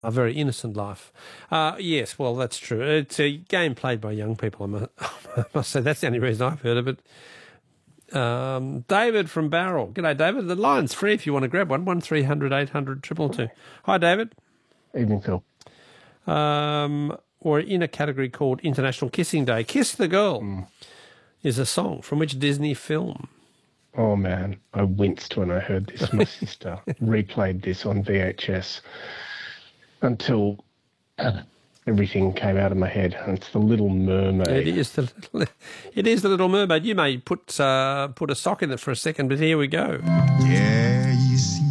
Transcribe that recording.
A very innocent life. Yes, well, that's true. It's a game played by young people, I must say. That's the only reason I've heard of it. David from Barrel. G'day, David. The line's free if you want to grab one. 1300 800 222. Hi, David. Evening, Phil. We're in a category called International Kissing Day. Kiss the Girl is a song from which Disney film? Oh, man, I winced when I heard this. My sister replayed this on VHS until everything came out of my head. And it's The Little Mermaid. It is the Little Mermaid. You may put a sock in it for a second, but here we go. Yeah, you see